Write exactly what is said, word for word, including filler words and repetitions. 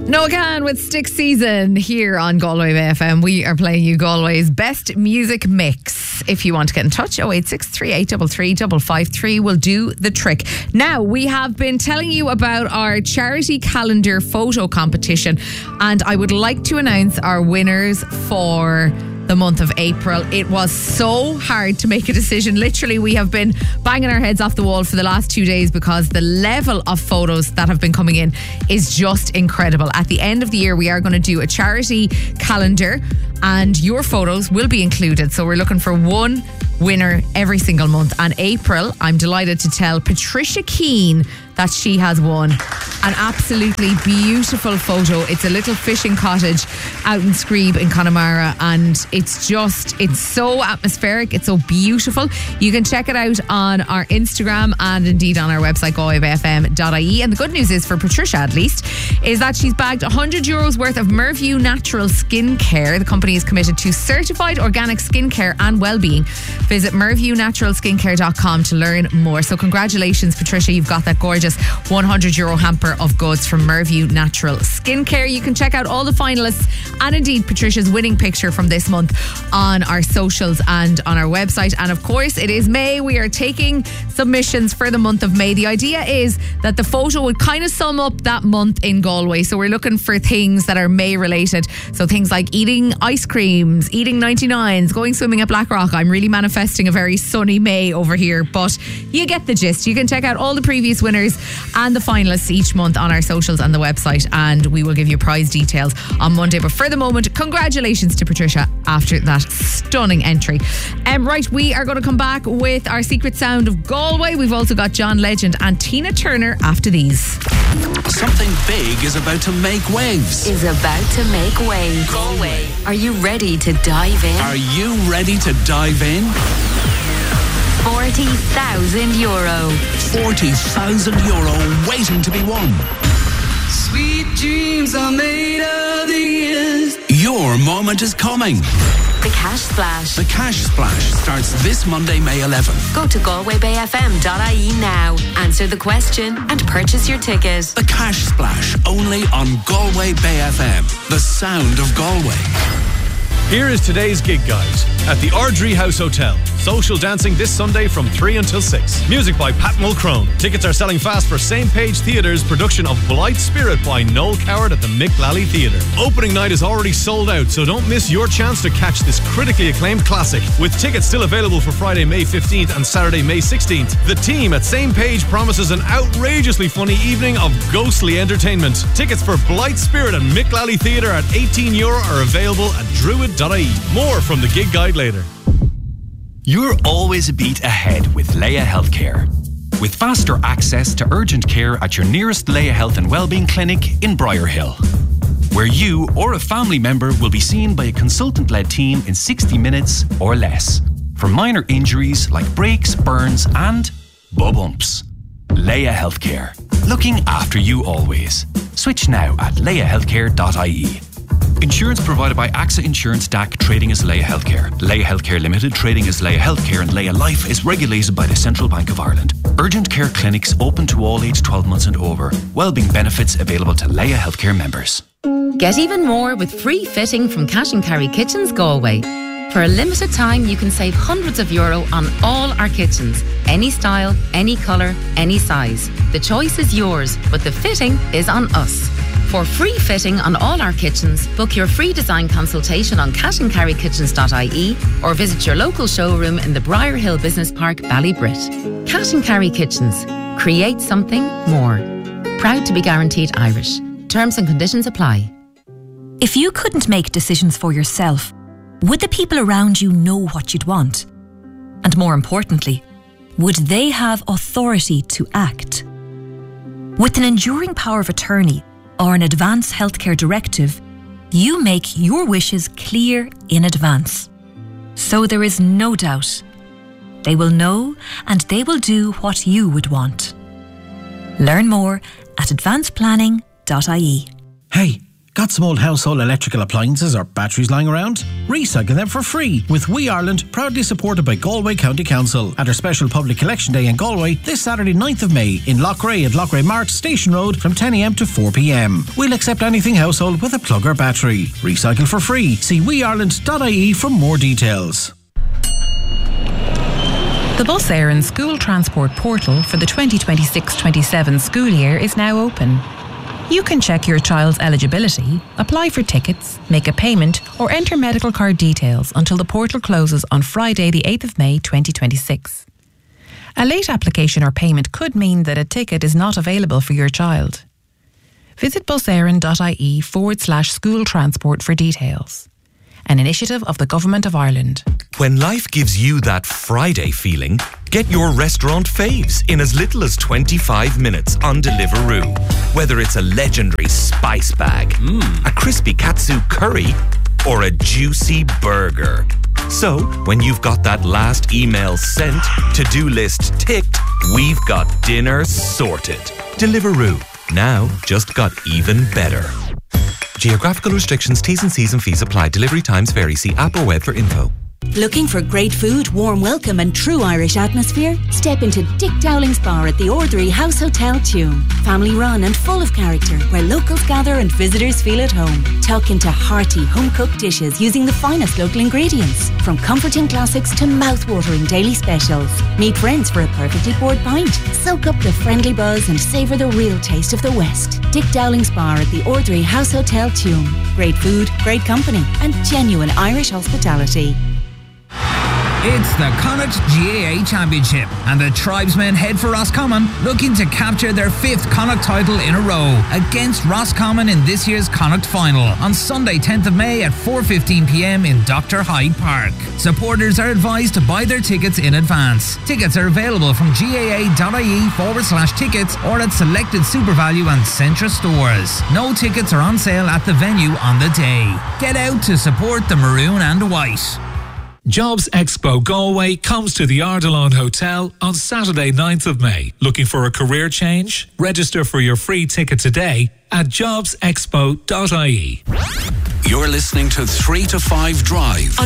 Noah Kahan with Stick Season here on Galway Bay F M. We are playing you Galway's best music mix. If you want to get in touch, oh eight six, three eight three three, five five three will do the trick. Now, we have been telling you about our charity calendar photo competition, and I would like to announce our winners for the month of April. It was so hard to make a decision. Literally, we have been banging our heads off the wall for the last two days because the level of photos that have been coming in is just incredible. At the end of the year, we are going to do a charity calendar and your photos will be included. So we're looking for one winner every single month. And April, I'm delighted to tell Patricia Keane that she has won an absolutely beautiful photo. It's a little fishing cottage out in Screeb in Connemara, and it's just, it's so atmospheric, it's so beautiful. You can check it out on our Instagram and indeed on our website, galway bay f m dot I E. And the good news is, for Patricia at least, is that she's bagged one hundred euros worth of Merview Natural Skincare. The company is committed to certified organic skincare and well-being. Visit merview natural skincare dot com to learn more. So congratulations, Patricia, you've got that gorgeous one hundred euro hamper of goods from Merview Natural Skincare. You can check out all the finalists and indeed Patricia's winning picture from this month on our socials and on our website. And of course, it is May. We are taking submissions for the month of May. The idea is that the photo would kind of sum up that month in Galway. So we're looking for things that are May related. So things like eating ice creams, eating ninety-nines, going swimming at Blackrock. I'm really manifesting a very sunny May over here, but you get the gist. You can check out all the previous winners and the finalists each month on our socials and the website, and we will give you prize details on Monday. But for the moment, congratulations to Patricia after that stunning entry. Um, right, we are going to come back with our secret sound of Galway. We've also got John Legend and Tina Turner after these. Something big is about to make waves. Is about to make waves. Galway. Are you ready to dive in? Are you ready to dive in? forty thousand euro. forty thousand euro waiting to be won. Sweet dreams are made of these. Your moment is coming. The Cash Splash. The Cash Splash starts this Monday, May eleventh. Go to galway bay f m dot I E now, answer the question and purchase your ticket. The Cash Splash, only on Galway Bay F M. The sound of Galway. Here is today's gig guide. At the Ardrey House Hotel. Social dancing this Sunday from three until six. Music by Pat Mulcrone. Tickets are selling fast for Same Page Theatre's production of Blight Spirit by Noel Coward at the Mick Lally Theatre. Opening night is already sold out, so don't miss your chance to catch this critically acclaimed classic. With tickets still available for Friday, May fifteenth and Saturday, May sixteenth, the team at Same Page promises an outrageously funny evening of ghostly entertainment. Tickets for Blight Spirit and Mick Lally Theatre at eighteen euro are available at druid dot I E. More from the gig guide later. You're always a beat ahead with Leia Healthcare. With faster access to urgent care at your nearest Leia Health and Wellbeing Clinic in Briar Hill, where you or a family member will be seen by a consultant-led team in sixty minutes or less for minor injuries like breaks, burns and bumps. Leia Healthcare, looking after you always. Switch now at leia healthcare dot I E. Insurance provided by AXA Insurance D A C, trading as Leia Healthcare. Leia Healthcare Limited, trading as Leia Healthcare, and Leia Life is regulated by the Central Bank of Ireland. Urgent care clinics open to all age twelve months and over. Wellbeing benefits available to Leia Healthcare members. Get even more with free fitting from Cash and Carry Kitchens Galway. For a limited time, you can save hundreds of euro on all our kitchens. Any style, any colour, any size. The choice is yours, but the fitting is on us. For free fitting on all our kitchens, book your free design consultation on cash and carry kitchens dot I E or visit your local showroom in the Briar Hill Business Park, Ballybrit. Cash and Carry Kitchens. Create something more. Proud to be guaranteed Irish. Terms and conditions apply. If you couldn't make decisions for yourself, would the people around you know what you'd want? And more importantly, would they have authority to act? With an enduring power of attorney or an advance healthcare directive, you make your wishes clear in advance. So there is no doubt. They will know and they will do what you would want. Learn more at advance planning dot I E. Hey, Got some old household electrical appliances or batteries lying around? Recycle them for free with We Ireland, proudly supported by Galway County Council at our special public collection day in Galway this Saturday ninth of May in Loughrea at Loughrea Mart Station Road from ten a m to four p m. We'll accept anything household with a plug or battery. Recycle for free. See we ireland dot I E for more details. The Bus Éireann School Transport Portal for the twenty twenty-six twenty-seven school year is now open. You can check your child's eligibility, apply for tickets, make a payment or enter medical card details until the portal closes on Friday the eighth of May twenty twenty-six. A late application or payment could mean that a ticket is not available for your child. Visit buseireann.ie forward slash school transport for details. An initiative of the Government of Ireland. When life gives you that Friday feeling, get your restaurant faves in as little as twenty-five minutes on Deliveroo. Whether it's a legendary spice bag, mm. a crispy katsu curry, or a juicy burger. So, when you've got that last email sent, to-do list ticked, we've got dinner sorted. Deliveroo. Now, just got even better. Geographical restrictions, T's and C's and fees apply. Delivery times vary. See app or web for info. Looking for great food, warm welcome and true Irish atmosphere? Step into Dick Dowling's Bar at the Ordinary House Hotel Tuam. Family run and full of character, where locals gather and visitors feel at home. Tuck into hearty, home-cooked dishes using the finest local ingredients. From comforting classics to mouth-watering daily specials. Meet friends for a perfectly poured pint. Soak up the friendly buzz and savour the real taste of the West. Dick Dowling's Bar at the Ordinary House Hotel Tuam. Great food, great company and genuine Irish hospitality. It's the Connacht G A A Championship and the Tribesmen head for Roscommon, looking to capture their fifth Connacht title in a row against Roscommon in this year's Connacht final on Sunday tenth of May at four fifteen p m in Doctor Hyde Park. Supporters are advised to buy their tickets in advance. Tickets are available from gaa.ie forward slash tickets or at selected SuperValu and Centra stores. No tickets are on sale at the venue on the day. Get out to support the maroon and white. Jobs Expo Galway comes to the Ardilaun Hotel on Saturday ninth of May. Looking for a career change? Register for your free ticket today at jobs expo dot I E. You're listening to three to five Drive.